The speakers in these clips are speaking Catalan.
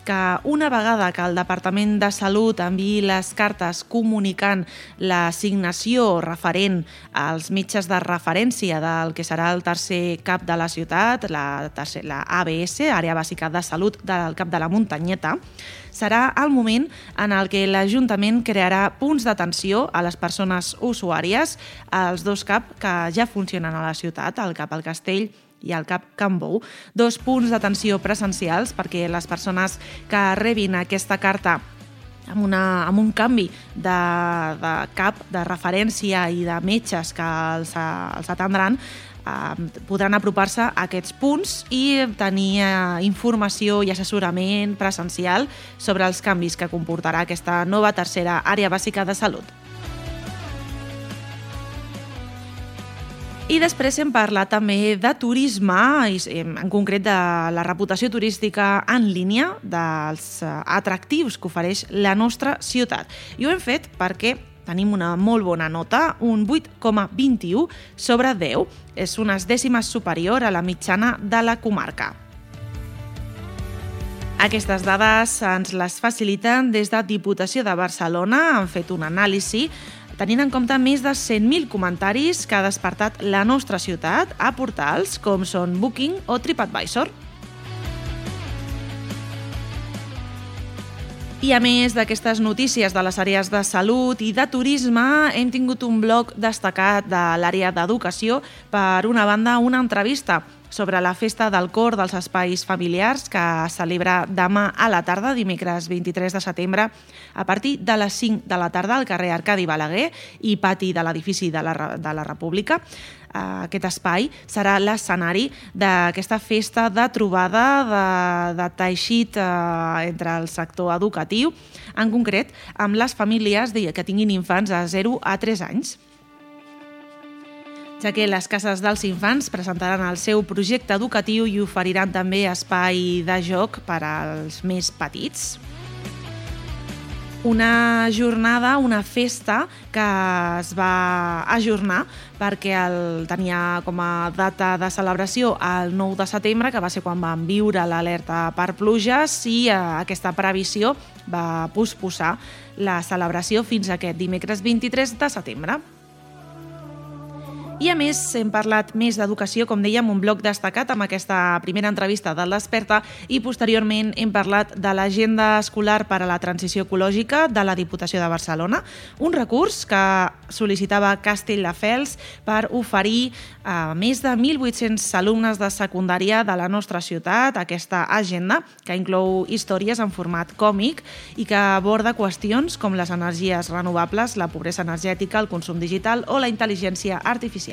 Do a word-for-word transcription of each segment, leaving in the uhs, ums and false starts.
que una vegada que el Departament de Salut enviï les cartes comunicant l'assignació referent als metges de referència del que serà el tercer CAP de la ciutat, la, tercer, la A B S, Àrea Bàsica de Salut del CAP de la Muntanyeta, serà el moment en el què l'Ajuntament crearà punts d'atenció a les persones usuàries als dos CAP que ja funcionen a la ciutat, el CAP al Castell i el CAP Can Bou. Dos punts d'atenció presencials perquè les persones que rebin aquesta carta amb, una, amb un canvi de, de CAP, de referència i de metges que els, els atendran, eh, podran apropar-se a aquests punts i tenir eh, informació i assessorament presencial sobre els canvis que comportarà aquesta nova tercera àrea bàsica de salut. I després hem parlat també de turisme, en concret de la reputació turística en línia, dels atractius que ofereix la nostra ciutat. I ho hem fet perquè tenim una molt bona nota, un vuit coma vint-i-u sobre deu. És unes dècimes superior a la mitjana de la comarca. Aquestes dades ens les faciliten des de Diputació de Barcelona. Han fet un anàlisi tenint en compte més de cent mil comentaris que ha despertat la nostra ciutat a portals com són Booking o TripAdvisor. I a més d'aquestes notícies de les àrees de salut i de turisme, hem tingut un bloc destacat de l'àrea d'educació, per una banda una entrevista sobre la festa del cor dels espais familiars que es celebra demà a la tarda, dimecres vint-i-tres de setembre, a partir de les cinc de la tarda al carrer Arcadi Balaguer i pati de l'edifici de la, de la República. Aquest espai serà l'escenari d'aquesta festa de trobada de, de teixit eh, entre el sector educatiu, en concret amb les famílies que tinguin infants de zero a tres anys. Ja que les cases dels infants presentaran el seu projecte educatiu i oferiran també espai de joc per als més petits. Una jornada, una festa que es va ajornar perquè el, tenia com a data de celebració el nou de setembre, que va ser quan vam viure l'alerta per pluges, i eh, aquesta previsió va posposar la celebració fins a aquest dimecres vint-i-tres de setembre. I a més hem parlat més d'educació, com dèiem, un bloc destacat amb aquesta primera entrevista de l'Experta, i posteriorment hem parlat de l'agenda escolar per a la transició ecològica de la Diputació de Barcelona, un recurs que sol·licitava Castelldefels per oferir a més de mil vuit-cents alumnes de secundària de la nostra ciutat aquesta agenda, que inclou històries en format còmic i que aborda qüestions com les energies renovables, la pobresa energètica, el consum digital o la intel·ligència artificial.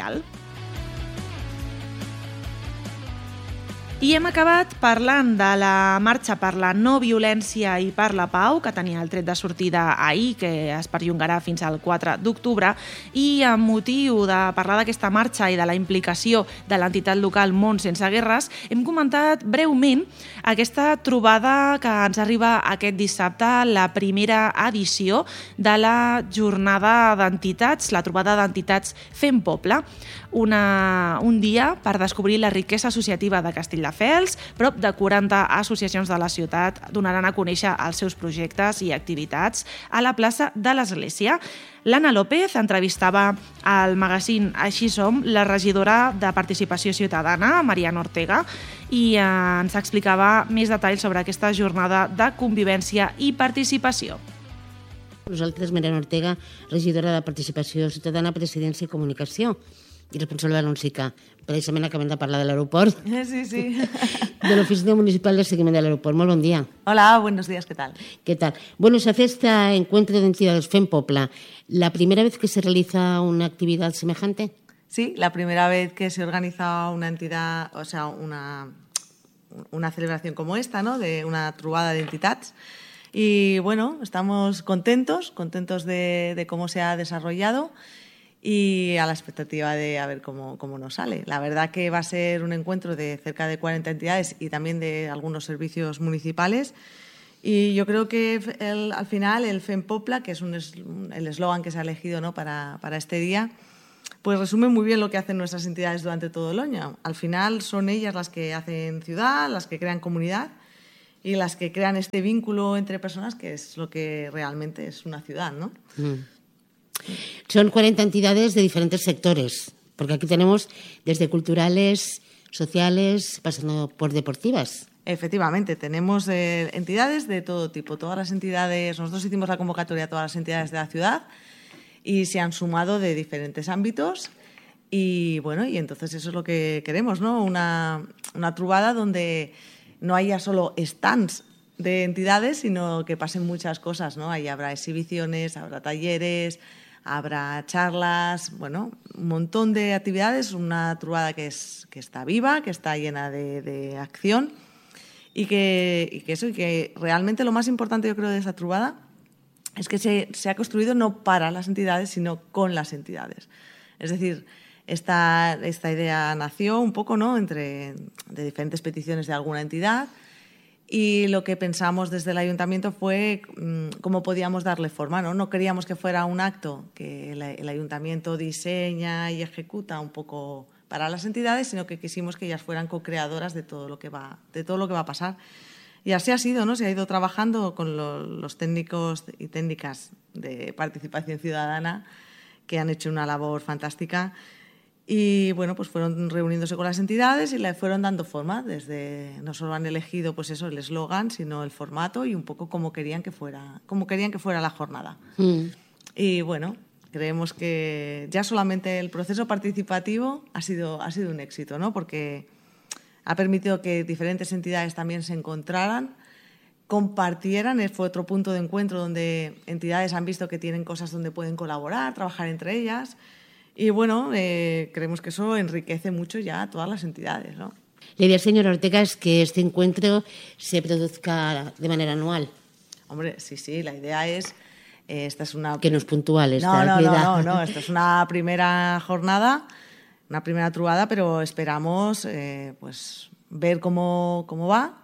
I hem acabat parlant de la marxa per la no violència i per la pau, que tenia el tret de sortida ahir, que es perllongarà fins al quatre d'octubre, i amb motiu de parlar d'aquesta marxa i de la implicació de l'entitat local Món Sense Guerres, hem comentat breument aquesta trobada que ens arriba aquest dissabte, la primera edició de la jornada d'entitats, la trobada d'entitats Fem Poble, una, un dia per descobrir la riquesa associativa de Castelldefels. Prop de quaranta associacions de la ciutat donaran a conèixer els seus projectes i activitats a la plaça de l'Església. L'Anna López entrevistava al magazín Així Som la regidora de Participació Ciutadana, Mariana Ortega, i eh, ens explicava més detalls sobre aquesta jornada de convivència i participació. Nosaltres, Mariana Ortega, regidora de Participació Ciutadana, Presidència i Comunicació, i responsable de l'UNCICA. Precisament acabem de parlar de l'aeroport. Sí, sí. De l'Oficina Municipal de Seguimiento del Aeropuerto. Muy buen día. Hola, buenos días, ¿qué tal? ¿Qué tal? Bueno, se hace este encuentro de entidades Fem Popla. ¿La primera vez que se realiza una actividad semejante? Sí, la primera vez que se organiza una entidad, o sea, una, una celebración como esta, ¿no? De una trobada de entidades. Y bueno, estamos contentos, contentos de, de cómo se ha desarrollado y a la expectativa de a ver cómo, cómo nos sale. La verdad que va a ser un encuentro de cerca de cuarenta entidades y también de algunos servicios municipales. Y yo creo que el, al final el Fem Popla, que es un es, el eslogan que se ha elegido, ¿no? para, para este día, pues resume muy bien lo que hacen nuestras entidades durante todo el año. Al final son ellas las que hacen ciudad, las que crean comunidad. y las que crean este vínculo entre personas, que es lo que realmente es una ciudad, ¿no? Mm. Son cuarenta entidades de diferentes sectores, porque aquí tenemos desde culturales, sociales, pasando por deportivas. Efectivamente, tenemos eh, entidades de todo tipo, todas las entidades, nosotros hicimos la convocatoria a todas las entidades de la ciudad y se han sumado de diferentes ámbitos y bueno, y entonces eso es lo que queremos, ¿no? Una, una trubada donde no haya solo stands de entidades, sino que pasen muchas cosas, ¿no? Ahí habrá exhibiciones, habrá talleres, habrá charlas, bueno, un montón de actividades, una trubada que, es, que está viva, que está llena de, de acción y que, y que eso, y que realmente lo más importante yo creo de esta trubada es que se, se ha construido no para las entidades, sino con las entidades. Es decir, esta, esta idea nació un poco, ¿no?, entre de diferentes peticiones de alguna entidad y lo que pensamos desde el ayuntamiento fue mmm, cómo podíamos darle forma, ¿no? No queríamos que fuera un acto que el, el ayuntamiento diseña y ejecuta un poco para las entidades, sino que quisimos que ellas fueran co-creadoras de todo lo que va, de todo lo que va a pasar. Y así ha sido, ¿no? Se ha ido trabajando con lo, los técnicos y técnicas de participación ciudadana que han hecho una labor fantástica. Y bueno, pues fueron reuniéndose con las entidades y le fueron dando forma. Desde, no solo han elegido pues eso, el eslogan, sino el formato y un poco cómo querían que fuera, cómo querían que fuera la jornada. Mm. Y bueno, creemos que ya solamente el proceso participativo ha sido, ha sido un éxito, ¿no? Porque ha permitido que diferentes entidades también se encontraran, compartieran. Fue otro punto de encuentro donde entidades han visto que tienen cosas donde pueden colaborar, trabajar entre ellas. Y bueno, eh, creemos que eso enriquece mucho ya a todas las entidades, ¿no? La idea, señora Ortega, es que este encuentro se produzca de manera anual. Hombre, sí, sí, la idea es... Eh, esta es una... Que no es puntual. Esta no, no, no, no, no, esta es una primera jornada, una primera trubada, pero esperamos eh, pues, ver cómo, cómo va.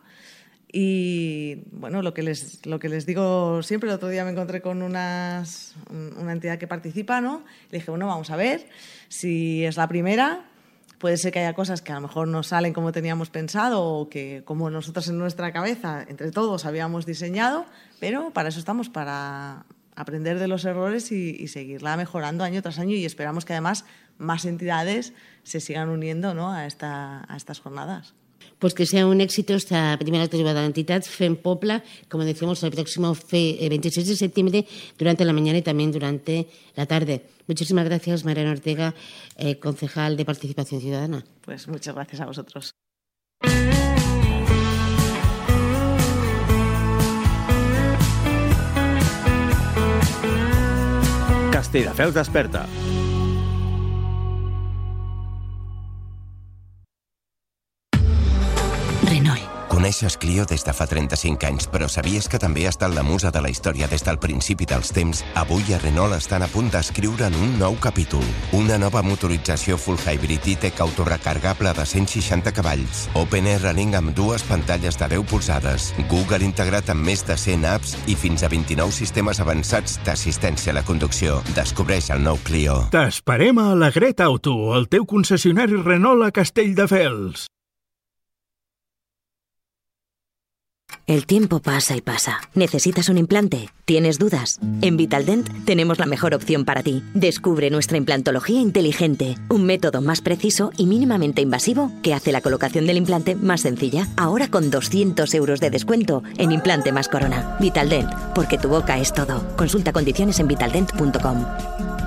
Y bueno, lo que, les, lo que les digo siempre, el otro día me encontré con unas, una entidad que participa, ¿no? Le dije, bueno, vamos a ver si es la primera. Puede ser que haya cosas que a lo mejor no salen como teníamos pensado o que como nosotros en nuestra cabeza, entre todos, habíamos diseñado, pero para eso estamos, para aprender de los errores y, y seguirla mejorando año tras año y esperamos que además más entidades se sigan uniendo, ¿no?, a, esta, a estas jornadas. Pues que sea un éxito esta primera trobada d'entitats Fem Poble, como decíamos, el próximo veintiséis de septiembre durante la mañana y también durante la tarde. Muchísimas gracias, Mariana Ortega, eh, concejal de Participación Ciudadana. Pues muchas gracias a vosotros. Castelldefels desperta. Renault. Coneixes Clio des de fa trenta-cinc anys, però sabies que també ha estat la musa de la història des del principi dels temps? Avui a Renault estan a punt d'escriure en un nou capítol. Una nova motorització full hybrid i-Tech autorecargable de cent seixanta cavalls. Open Air Running amb dues pantalles de deu polzades. Google integrat amb més de cent apps i fins a vint-i-nou sistemes avançats d'assistència a la conducció. Descobreix el nou Clio. T'esperem a Alegret Auto, el teu concessionari Renault a Castelldefels. El tiempo pasa y pasa. ¿Necesitas un implante? ¿Tienes dudas? En Vitaldent tenemos la mejor opción para ti. Descubre nuestra implantología inteligente, un método más preciso y mínimamente invasivo que hace la colocación del implante más sencilla. Ahora con doscientos euros de descuento en implante más corona. Vitaldent, porque tu boca es todo. Consulta condiciones en vitaldent punto com.